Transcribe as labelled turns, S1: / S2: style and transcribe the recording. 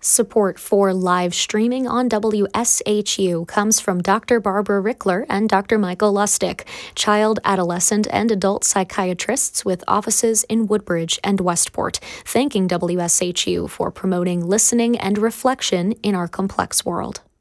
S1: Support for live streaming on WSHU comes from Dr. Barbara Rickler and Dr. Michael Lustig, child, adolescent, and adult psychiatrists with offices in Woodbridge and Westport, thanking WSHU for promoting listening and reflection in our complex world.